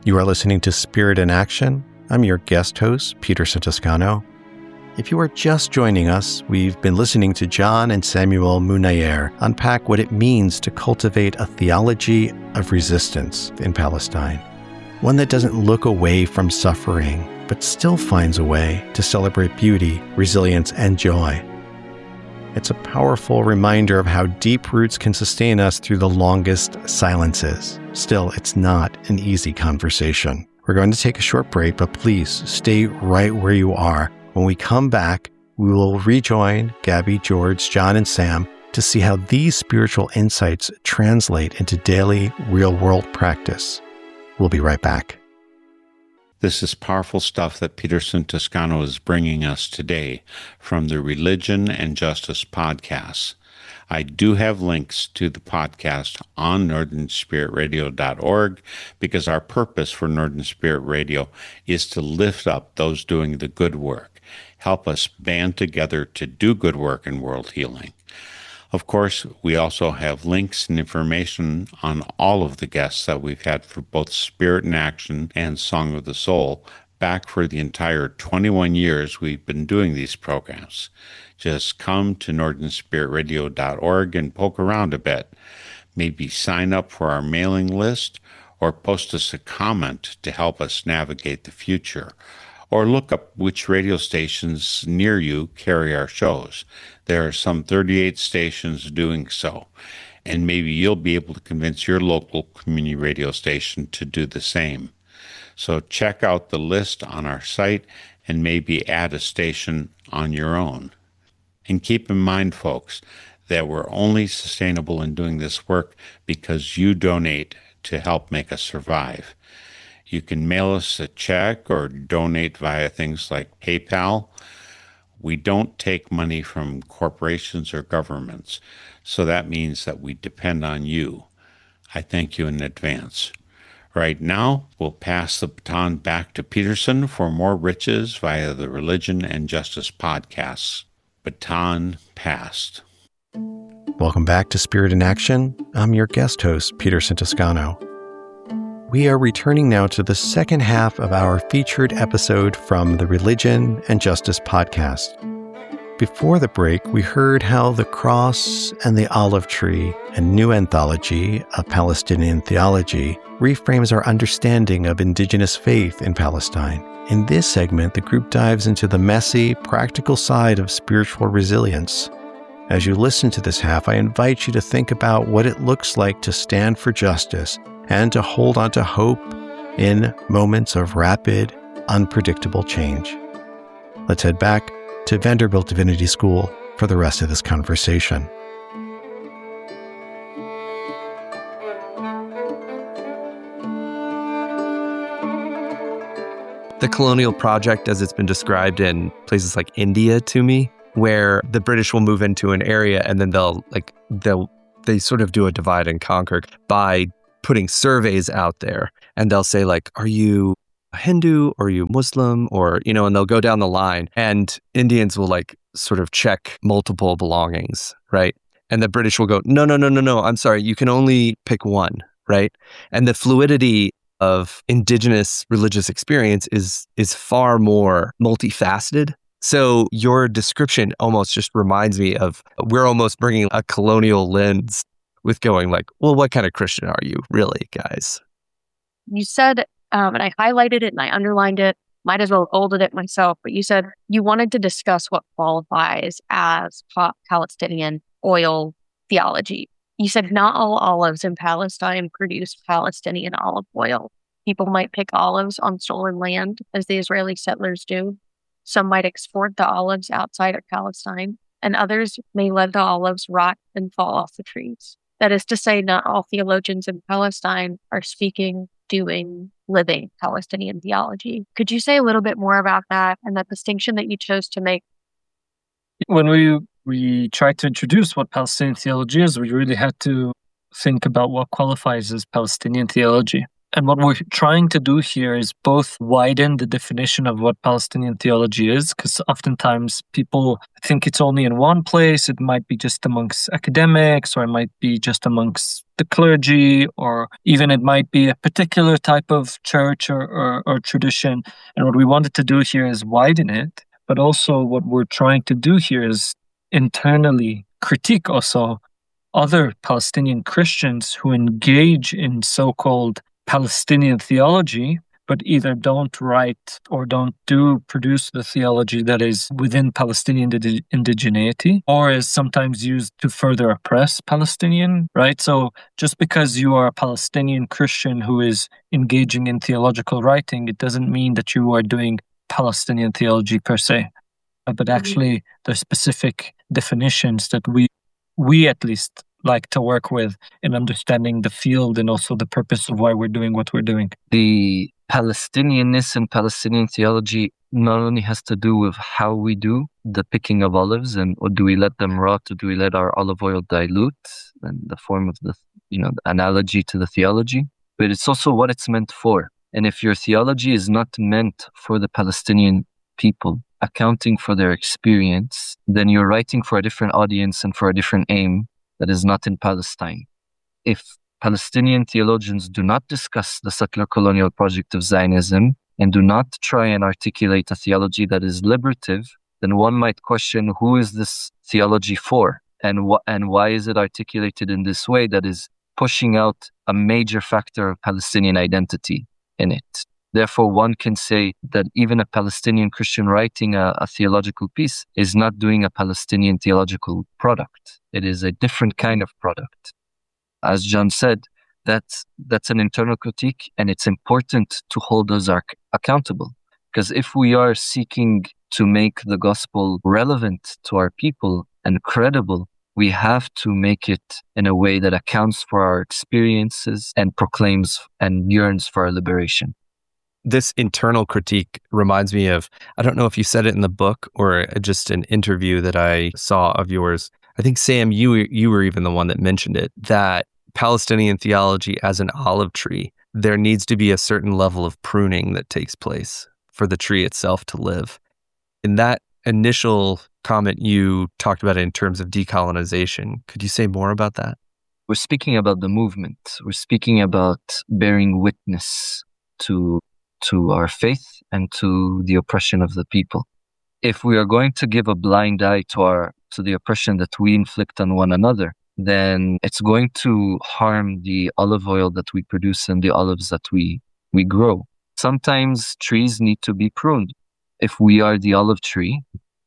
You are listening to Spirit in Action. I'm your guest host, Peter Santoscano. If you are just joining us, we've been listening to John and Samuel Munayer unpack what it means to cultivate a theology of resistance in Palestine. One that doesn't look away from suffering, but still finds a way to celebrate beauty, resilience, and joy. It's a powerful reminder of how deep roots can sustain us through the longest silences. Still, it's not an easy conversation. We're going to take a short break, but please stay right where you are. When we come back, we will rejoin Gabby, George, John, and Sam to see how these spiritual insights translate into daily, real-world practice. We'll be right back. This is powerful stuff that Peter Santoscano is bringing us today from the Religion and Justice podcast. I do have links to the podcast on northernspiritradio.org because our purpose for Northern Spirit Radio is to lift up those doing the good work, help us band together to do good work in world healing. Of course, we also have links and information on all of the guests that we've had for both Spirit in Action and Song of the Soul back for the entire 21 years we've been doing these programs. Just come to northernspiritradio.org and poke around a bit. Maybe sign up for our mailing list or post us a comment to help us navigate the future. Or look up which radio stations near you carry our shows. There are some 38 stations doing so, and maybe you'll be able to convince your local community radio station to do the same. So check out the list on our site and maybe add a station on your own. And keep in mind, folks, that we're only sustainable in doing this work because you donate to help make us survive. You can mail us a check or donate via things like PayPal. We don't take money from corporations or governments, so that means that we depend on you. I thank you in advance. Right now, we'll pass the baton back to Peterson for more riches via the Religion and Justice podcasts. Baton passed. Welcome back to Spirit in Action. I'm your guest host, Peter Santoscano. We are returning now to the second half of our featured episode from the Religion and Justice podcast. Before the break, we heard how the cross and the olive tree, a new anthology of Palestinian theology, reframes our understanding of indigenous faith in Palestine. In this segment, the group dives into the messy, practical side of spiritual resilience. As you listen to this half, I invite you to think about what it looks like to stand for justice and to hold on to hope in moments of rapid, unpredictable change. Let's head back to Vanderbilt Divinity School for the rest of this conversation. The colonial project, as it's been described in places like India to me, where the British will move into an area and then they sort of do a divide and conquer by putting surveys out there, and they'll say like, are you a Hindu or are you Muslim, or, and they'll go down the line, and Indians will like sort of check multiple belongings, right? And the British will go, no, I'm sorry, you can only pick one, right? And the fluidity of indigenous religious experience is far more multifaceted. So your description almost just reminds me of, we're almost bringing a colonial lens with going like, well, what kind of Christian are you really, guys? You said, and I highlighted it and I underlined it, might as well have bolded it myself, but you said you wanted to discuss what qualifies as Palestinian oil theology. You said not all olives in Palestine produce Palestinian olive oil. People might pick olives on stolen land, as the Israeli settlers do. Some might export the olives outside of Palestine, and others may let the olives rot and fall off the trees. That is to say, not all theologians in Palestine are speaking, doing, living Palestinian theology. Could you say a little bit more about that and that distinction that you chose to make? When we tried to introduce what Palestinian theology is, we really had to think about what qualifies as Palestinian theology. And what we're trying to do here is both widen the definition of what Palestinian theology is, because oftentimes people think it's only in one place. It might be just amongst academics, or it might be just amongst the clergy, or even it might be a particular type of church or tradition. And what we wanted to do here is widen it, but also what we're trying to do here is internally critique also other Palestinian Christians who engage in so-called Palestinian theology, but either don't write or don't produce the theology that is within Palestinian indigeneity, or is sometimes used to further oppress Palestinian, right? So just because you are a Palestinian Christian who is engaging in theological writing, it doesn't mean that you are doing Palestinian theology per se. But actually, there's specific definitions that we at least like to work with in understanding the field and also the purpose of why we're doing what we're doing. The Palestinianness and Palestinian theology not only has to do with how we do the picking of olives, and or do we let them rot, or do we let our olive oil dilute, and the form of the analogy to the theology, but it's also what it's meant for. And if your theology is not meant for the Palestinian people, accounting for their experience, then you're writing for a different audience and for a different aim that is not in Palestine. If Palestinian theologians do not discuss the settler colonial project of Zionism and do not try and articulate a theology that is liberative, then one might question, who is this theology for? And why is it articulated in this way that is pushing out a major factor of Palestinian identity in it? Therefore, one can say that even a Palestinian Christian writing a theological piece is not doing a Palestinian theological product. It is a different kind of product. As John said, that's an internal critique, and it's important to hold us accountable. Because if we are seeking to make the gospel relevant to our people and credible, we have to make it in a way that accounts for our experiences and proclaims and yearns for our liberation. This internal critique reminds me of, I don't know if you said it in the book or just an interview that I saw of yours. I think, Sam, you were even the one that mentioned it, that Palestinian theology as an olive tree, there needs to be a certain level of pruning that takes place for the tree itself to live. In that initial comment, you talked about it in terms of decolonization. Could you say more about that? We're speaking about the movement. We're speaking about bearing witness to our faith and to the oppression of the people. If we are going to give a blind eye to the oppression that we inflict on one another, then it's going to harm the olive oil that we produce and the olives that we grow. Sometimes trees need to be pruned. If we are the olive tree,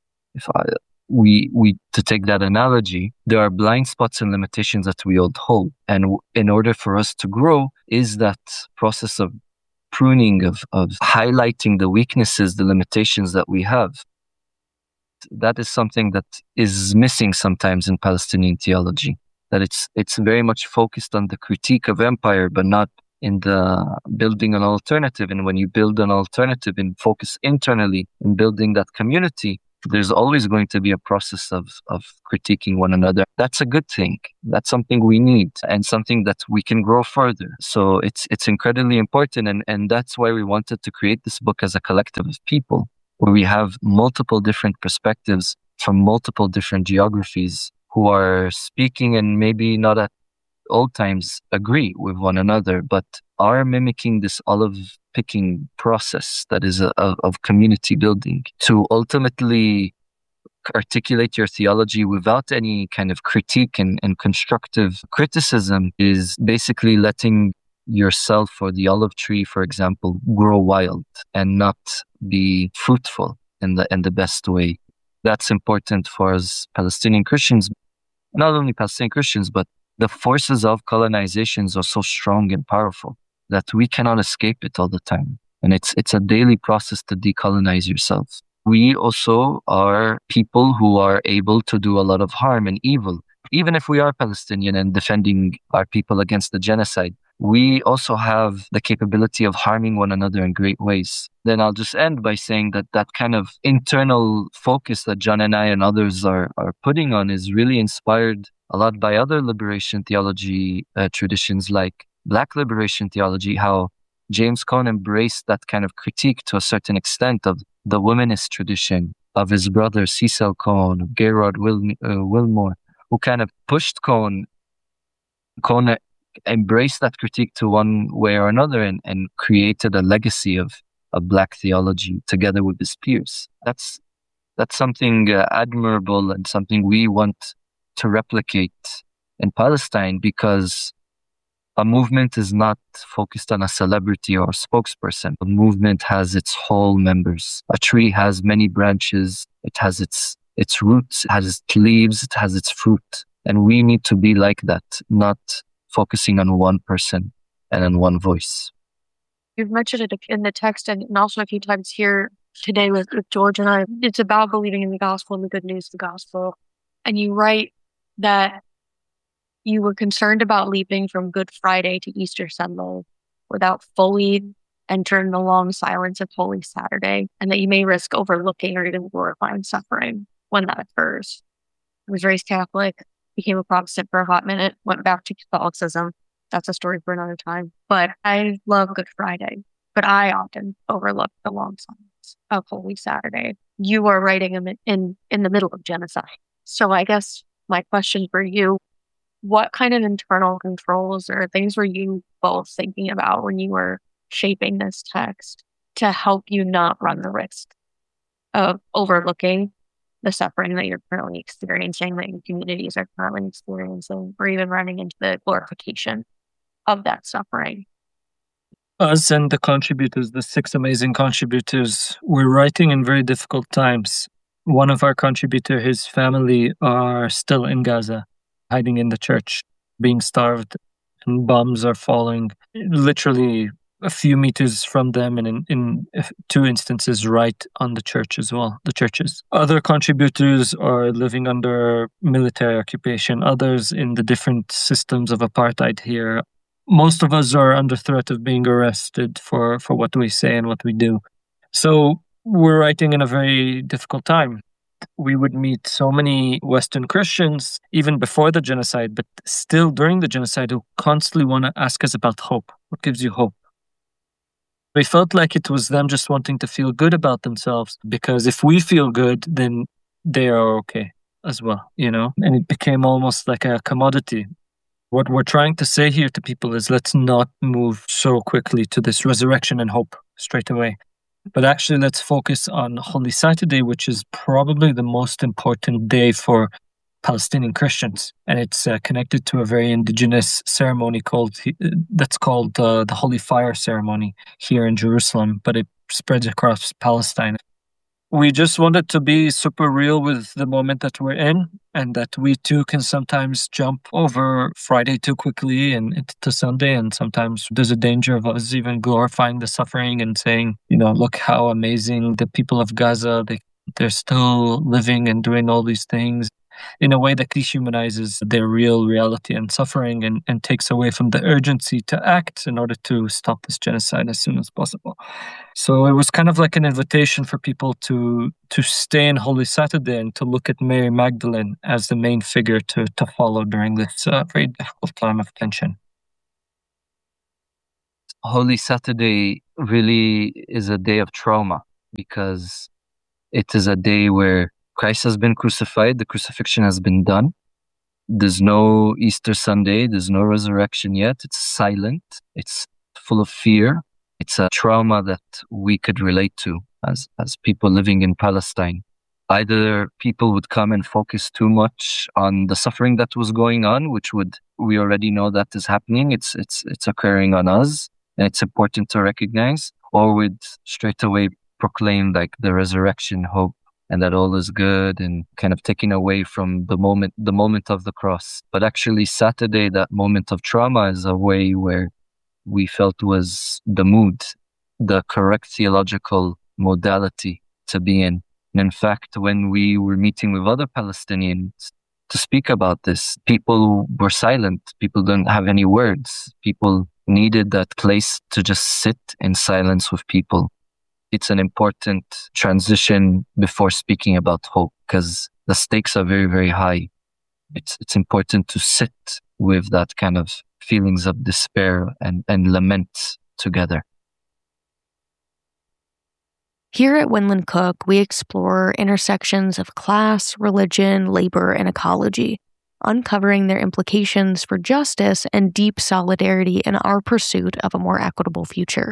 to take that analogy, there are blind spots and limitations that we all hold. And in order for us to grow is that process of pruning, of highlighting the weaknesses, the limitations that we have. That is something that is missing sometimes in Palestinian theology, that it's very much focused on the critique of empire, but not in the building an alternative. And when you build an alternative and focus internally in building that community, there's always going to be a process of critiquing one another. That's a good thing. That's something we need and something that we can grow further. So it's incredibly important. And that's why we wanted to create this book as a collective of people, where we have multiple different perspectives from multiple different geographies who are speaking and maybe not at all times agree with one another, but are mimicking this olive picking process that is of community building to ultimately articulate your theology without any kind of critique and constructive criticism is basically letting yourself or the olive tree, for example, grow wild and not be fruitful in the best way. That's important for us Palestinian Christians, not only Palestinian Christians, but the forces of colonizations are so strong and powerful that we cannot escape it all the time. And it's a daily process to decolonize yourself. We also are people who are able to do a lot of harm and evil. Even if we are Palestinian and defending our people against the genocide, we also have the capability of harming one another in great ways. Then I'll just end by saying that kind of internal focus that John and I and others are putting on is really inspired a lot by other liberation theology traditions like Black liberation theology, how James Cone embraced that kind of critique to a certain extent of the womanist tradition of his brother Cecil Cone, Gaylord Wilmore, who kind of pushed Cone embraced that critique to one way or another and created a legacy of Black theology together with his peers. That's something admirable and something we want to replicate in Palestine, because a movement is not focused on a celebrity or a spokesperson. A movement has its whole members. A tree has many branches. It has its roots, it has its leaves, it has its fruit. And we need to be like that, not focusing on one person and on one voice. You've mentioned it in the text and also a few times here today with George and I. It's about believing in the gospel and the good news of the gospel. And you write that you were concerned about leaping from Good Friday to Easter Sunday without fully entering the long silence of Holy Saturday, and that you may risk overlooking or even glorifying suffering when that occurs. I was raised Catholic, became a Protestant for a hot minute, went back to Catholicism. That's a story for another time. But I love Good Friday, but I often overlook the long silence of Holy Saturday. You are writing in the middle of genocide. So I guess my question for you, what kind of internal controls or things were you both thinking about when you were shaping this text to help you not run the risk of overlooking the suffering that you're currently experiencing, that your communities are currently experiencing, or even running into the glorification of that suffering? Us and the contributors, the 6 amazing contributors, were writing in very difficult times. One of our contributors, his family are still in Gaza, hiding in the church, being starved, and bombs are falling literally a few meters from them, and in 2 instances right on the church as well, the churches. Other contributors are living under military occupation, others in the different systems of apartheid here. Most of us are under threat of being arrested for what we say and what we do. So we're writing in a very difficult time. We would meet so many Western Christians, even before the genocide, but still during the genocide, who constantly want to ask us about hope. What gives you hope? We felt like it was them just wanting to feel good about themselves, because if we feel good, then they are okay as well, And it became almost like a commodity. What we're trying to say here to people is, let's not move so quickly to this resurrection and hope straight away. But actually, let's focus on Holy Saturday, which is probably the most important day for Palestinian Christians. And it's connected to a very indigenous ceremony called the Holy Fire Ceremony here in Jerusalem, but it spreads across Palestine. We just wanted to be super real with the moment that we're in, and that we too can sometimes jump over Friday too quickly and into Sunday. And sometimes there's a danger of us even glorifying the suffering and saying, look how amazing the people of Gaza, they're still living and doing all these things, in a way that dehumanizes their real reality and suffering, and takes away from the urgency to act in order to stop this genocide as soon as possible. So it was kind of like an invitation for people to stay in Holy Saturday and to look at Mary Magdalene as the main figure to follow during this very difficult time of tension. Holy Saturday really is a day of trauma, because it is a day where Christ has been crucified, the crucifixion has been done. There's no Easter Sunday, there's no resurrection yet. It's silent, it's full of fear. It's a trauma that we could relate to as people living in Palestine. Either people would come and focus too much on the suffering that was going on, we already know that is happening. It's occurring on us, and it's important to recognize, or would straight away proclaim like the resurrection hope, and that all is good, and kind of taking away from the moment of the cross. But actually Saturday, that moment of trauma, is a way where we felt was the mood, the correct theological modality to be in. And in fact, when we were meeting with other Palestinians to speak about this, people were silent. People didn't have any words. People needed that place to just sit in silence with people. It's an important transition before speaking about hope, because the stakes are very, very high. It's important to sit with that kind of feelings of despair and lament together. Here at Winland Cook, we explore intersections of class, religion, labor, and ecology. uncovering their implications for justice and deep solidarity in our pursuit of a more equitable future.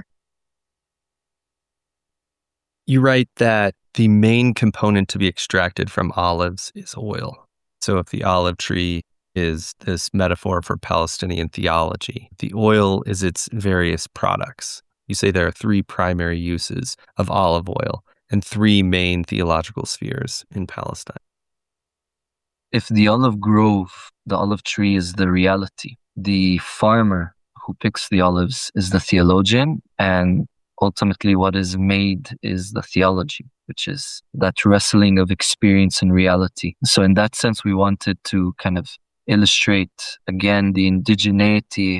You write that the main component to be extracted from olives is oil. So if the olive tree is this metaphor for Palestinian theology, the oil is its various products. You say there are 3 primary uses of olive oil and 3 main theological spheres in Palestine. If the olive grove, the olive tree is the reality, the farmer who picks the olives is the theologian, and ultimately what is made is the theology, which is that wrestling of experience and reality. So in that sense, we wanted to kind of illustrate, again, the indigeneity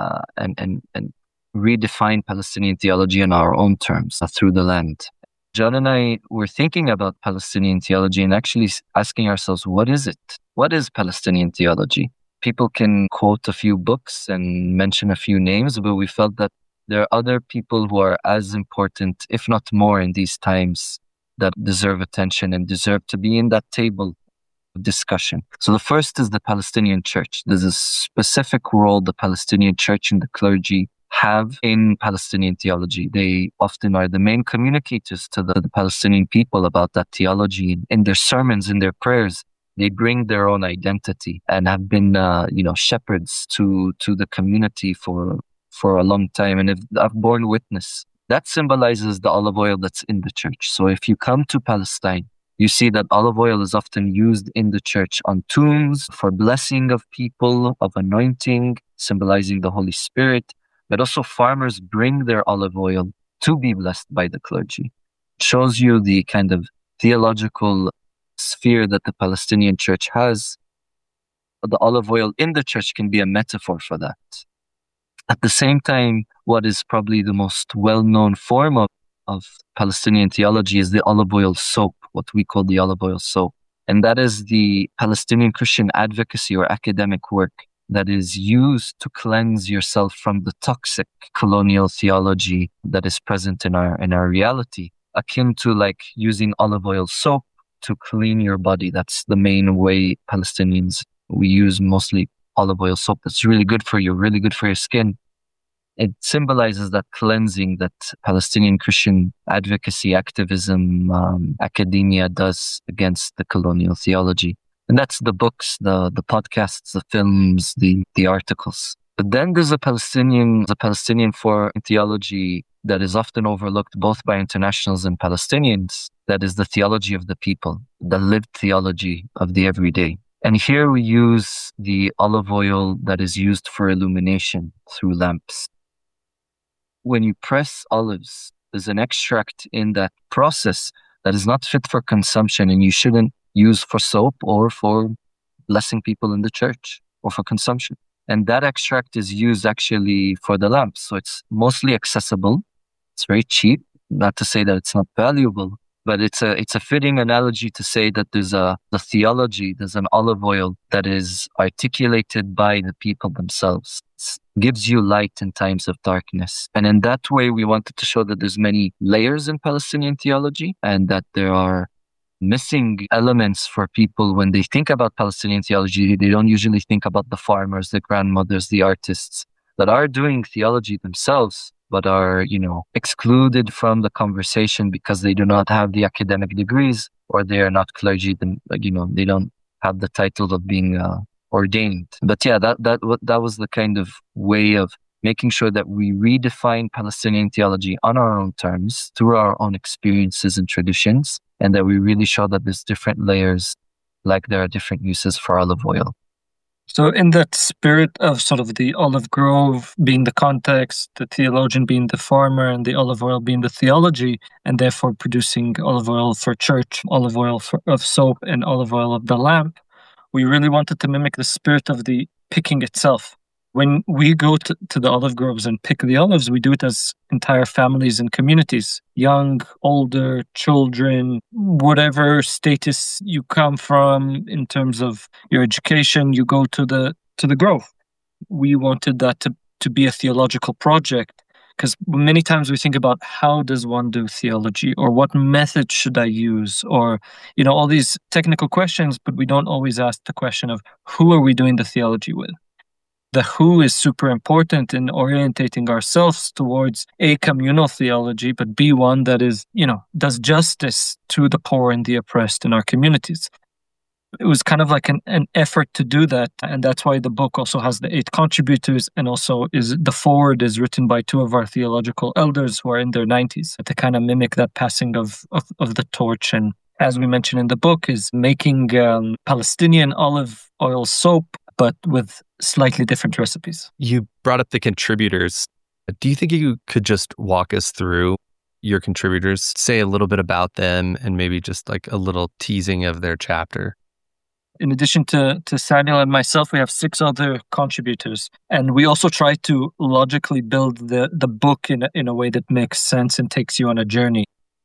and redefine Palestinian theology in our own terms through the land. John and I were thinking about Palestinian theology and actually asking ourselves, what is it? What is Palestinian theology? People can quote a few books and mention a few names, but we felt that there are other people who are as important, if not more, in these times that deserve attention and deserve to be in that table of discussion. So the first is the Palestinian Church. There's a specific role the Palestinian Church and the clergy have in Palestinian theology. They often are the main communicators to the Palestinian people about that theology. In their sermons, in their prayers, they bring their own identity and have been, shepherds to the community for a long time and have borne witness. That symbolizes the olive oil that's in the church. So if you come to Palestine, you see that olive oil is often used in the church on tombs for blessing of people, of anointing, symbolizing the Holy Spirit. But also farmers bring their olive oil to be blessed by the clergy. It shows you the kind of theological sphere that the Palestinian church has. The olive oil in the church can be a metaphor for that. At the same time, what is probably the most well-known form of Palestinian theology is the olive oil soap, what we call the olive oil soap. And that is the Palestinian Christian advocacy or academic work that is used to cleanse yourself from the toxic colonial theology that is present in our reality, akin to like using olive oil soap to clean your body. That's the main way Palestinians, we use mostly olive oil soap. That's really good for you, really good for your skin. It symbolizes that cleansing that Palestinian Christian advocacy, activism, academia does against the colonial theology. And that's the books, the podcasts, the films, the articles. But then there's a Palestinian for theology that is often overlooked both by internationals and Palestinians. That is the theology of the people, the lived theology of the everyday. And here we use the olive oil that is used for illumination through lamps. When you press olives, there's an extract in that process that is not fit for consumption, and you shouldn't use for soap or for blessing people in the church or for consumption. And that extract is used actually for the lamps. So it's mostly accessible. It's very cheap. Not to say that it's not valuable, but it's a fitting analogy to say that there's the theology, there's an olive oil that is articulated by the people themselves. It gives you light in times of darkness. And in that way, we wanted to show that there's many layers in Palestinian theology and that there are missing elements for people when they think about Palestinian theology. They don't usually think about the farmers, the grandmothers, the artists that are doing theology themselves, but are, excluded from the conversation because they do not have the academic degrees or they are not clergy. They don't have the title of being ordained. But yeah, that was the kind of way of making sure that we redefine Palestinian theology on our own terms through our own experiences and traditions, and that we really show that there's different layers, like there are different uses for olive oil. So in that spirit of sort of the olive grove being the context, the theologian being the farmer, and the olive oil being the theology, and therefore producing olive oil for church, olive oil of soap, and olive oil of the lamp, we really wanted to mimic the spirit of the picking itself. When we go to the olive groves and pick the olives, we do it as entire families and communities, young, older, children, whatever status you come from in terms of your education, you go to the grove. We wanted that to be a theological project Because many times we think about how does one do theology, or what method should I use, or all these technical questions, but we don't always ask the question of who are we doing the theology with. The who is super important in orientating ourselves towards a communal theology, but B, one that is, does justice to the poor and the oppressed in our communities. It was kind of like an effort to do that. And that's why the book also has the 8 contributors, and also the foreword is written by 2 of our theological elders who are in their 90s to kind of mimic that passing of the torch. And as we mentioned in the book, is making Palestinian olive oil soap, but with slightly different recipes. You brought up the contributors. Do you think you could just walk us through your contributors, say a little bit about them, and maybe just like a little teasing of their chapter? In addition to Samuel and myself, we have 6 other contributors. And we also try to logically build the book in a way that makes sense and takes you on a journey.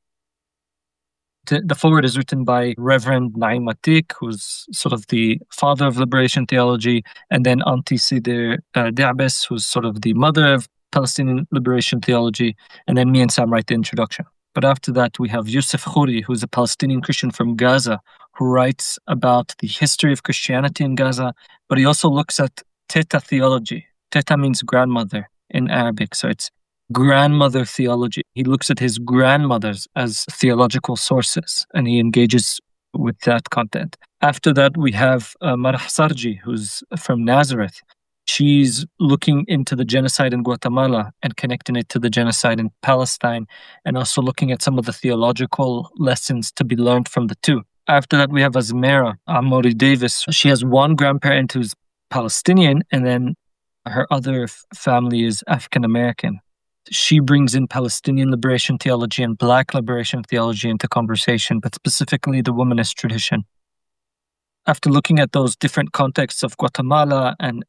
The foreword is written by Reverend Naim Atik, who's sort of the father of liberation theology, and then Auntie Sider Diabes, who's sort of the mother of Palestinian liberation theology, and then me and Sam write the introduction. But after that, we have Youssef Khouri, who's a Palestinian Christian from Gaza, who writes about the history of Christianity in Gaza, but he also looks at Teta theology. Teta means grandmother in Arabic, so it's grandmother theology. He looks at his grandmothers as theological sources, and he engages with that content. After that, we have Marah Sarji, who's from Nazareth. She's looking into the genocide in Guatemala and connecting it to the genocide in Palestine, and also looking at some of the theological lessons to be learned from the two. After that, we have Azmera Amori Davis. She has one grandparent who's Palestinian, and then her other family is African American. She brings in Palestinian liberation theology and Black liberation theology into conversation, but specifically the womanist tradition. After looking at those different contexts of Guatemala and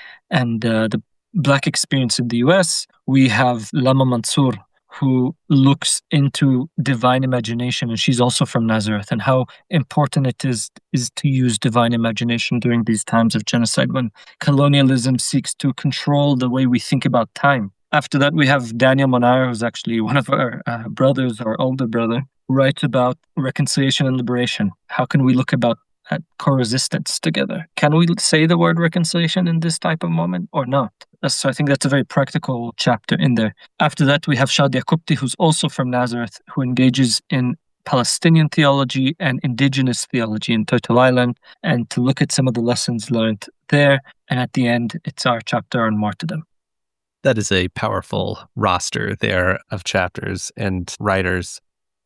the Black experience in the US, we have Lama Mansour, who looks into divine imagination, and she's also from Nazareth, and how important it is to use divine imagination during these times of genocide when colonialism seeks to control the way we think about time. After that, we have Daniel Monar, who's actually one of our brothers, our older brother, who writes about reconciliation and liberation. How can we look at coexistence together? Can we say the word reconciliation in this type of moment or not? So I think that's a very practical chapter in there. After that, we have Shadia Kupti, who's also from Nazareth, who engages in Palestinian theology and indigenous theology in Turtle Island, and to look at some of the lessons learned there. And at the end, it's our chapter on martyrdom. That is a powerful roster there of chapters and writers.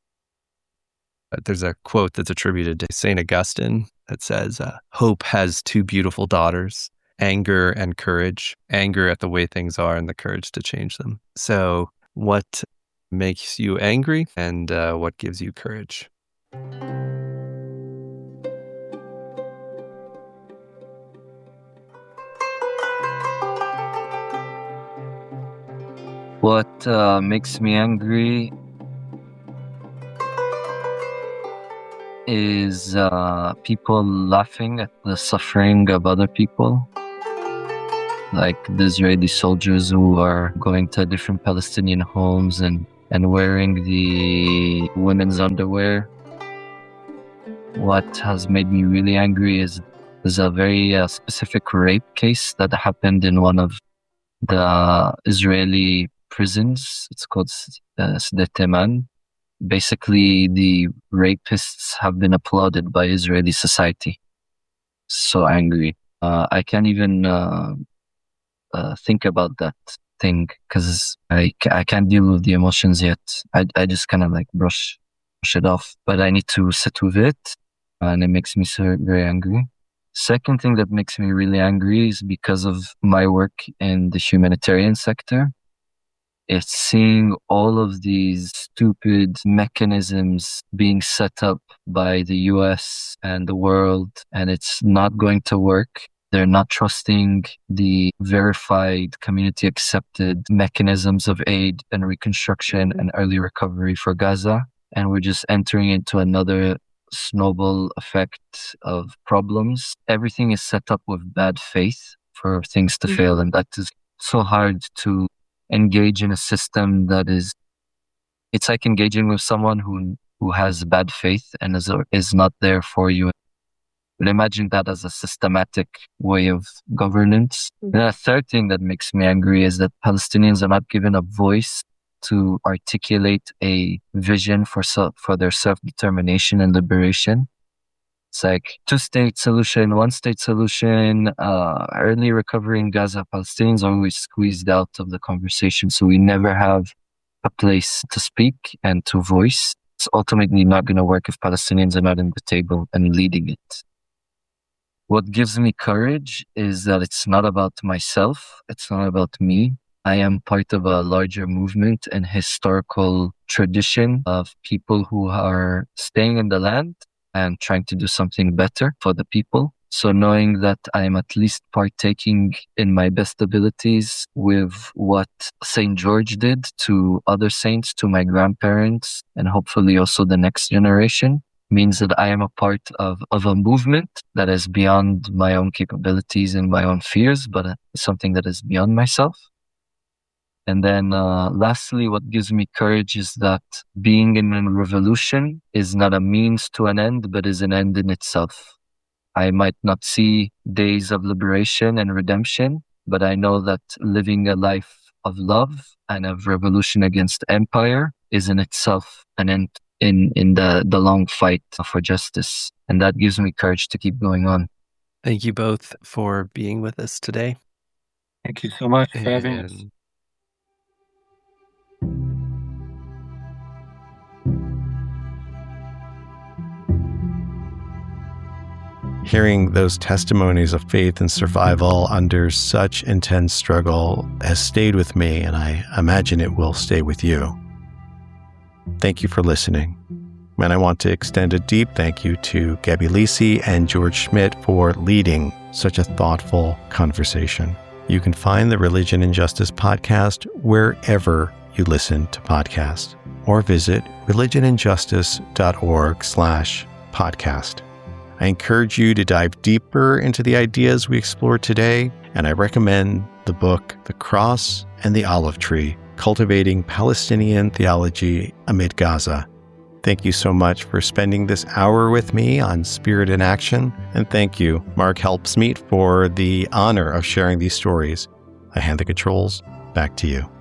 There's a quote that's attributed to St. Augustine that says, hope has 2 beautiful daughters, anger and courage, anger at the way things are and the courage to change them. So what makes you angry and what gives you courage? What makes me angry is people laughing at the suffering of other people, like the Israeli soldiers who are going to different Palestinian homes and wearing the women's underwear. What has made me really angry is a very specific rape case that happened in one of the Israeli prisons. It's called Sde Teman. Basically, the rapists have been applauded by Israeli society. So angry. I can't even think about that thing because I can't deal with the emotions yet. I just kind of like brush it off. But I need to sit with it, and it makes me so very angry. Second thing that makes me really angry is because of my work in the humanitarian sector. It's seeing all of these stupid mechanisms being set up by the US and the world, and it's not going to work. They're not trusting the verified, community-accepted mechanisms of aid and reconstruction and early recovery for Gaza. And we're just entering into another snowball effect of problems. Everything is set up with bad faith for things to fail, and that is so hard to engage in a system that it's like engaging with someone who has bad faith and is not there for you. But imagine that as a systematic way of governance. And a third thing that makes me angry is that Palestinians are not given a voice to articulate a vision for their self-determination and liberation. It's like 2-state solution, 1-state solution, early recovery in Gaza. Palestinians are always squeezed out of the conversation, so we never have a place to speak and to voice. It's ultimately not going to work if Palestinians are not in the table and leading it. What gives me courage is that it's not about myself. It's not about me. I am part of a larger movement and historical tradition of people who are staying in the land and trying to do something better for the people. So knowing that I am at least partaking in my best abilities with what St. George did to other saints, to my grandparents, and hopefully also the next generation, means that I am a part of a movement that is beyond my own capabilities and my own fears, but something that is beyond myself. And then lastly, what gives me courage is that being in a revolution is not a means to an end, but is an end in itself. I might not see days of liberation and redemption, but I know that living a life of love and of revolution against empire is in itself an end in the long fight for justice. And that gives me courage to keep going on. Thank you both for being with us today. Thank you so much for having us. Hearing those testimonies of faith and survival under such intense struggle has stayed with me, and I imagine it will stay with you. Thank you for listening. And I want to extend a deep thank you to Gabby Lisi and George Schmidt for leading such a thoughtful conversation. You can find the Religion and Justice podcast wherever you listen to podcasts, or visit religionandjustice.org/podcast. I encourage you to dive deeper into the ideas we explored today, and I recommend the book, The Cross and the Olive Tree, Cultivating Palestinian Theology Amid Gaza. Thank you so much for spending this hour with me on Spirit in Action, and thank you, Mark Helpsmeet, for the honor of sharing these stories. I hand the controls back to you.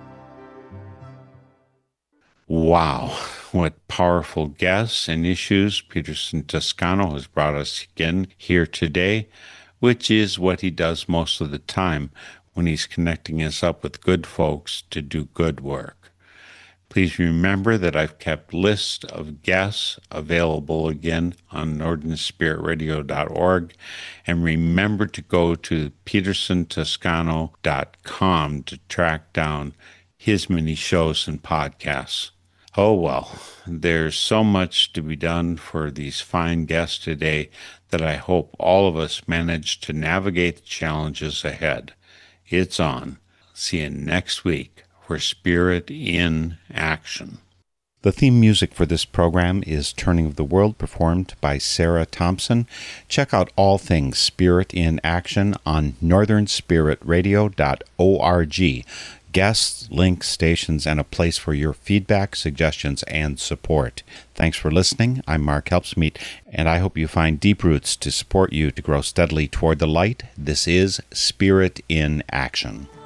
Wow, what powerful guests and issues Peterson Toscano has brought us again here today, which is what he does most of the time when he's connecting us up with good folks to do good work. Please remember that I've kept lists of guests available again on NorthernSpiritRadio.org, and remember to go to PetersonToscano.com to track down his many shows and podcasts. Oh well, there's so much to be done for these fine guests today that I hope all of us manage to navigate the challenges ahead. It's on. See you next week for Spirit in Action. The theme music for this program is Turning of the World, performed by Sarah Thompson. Check out all things Spirit in Action on NorthernSpiritRadio.org. Guests, links, stations, and a place for your feedback, suggestions, and support. Thanks for listening. I'm Mark Helpsmeet, and I hope you find deep roots to support you to grow steadily toward the light. This is Spirit in Action.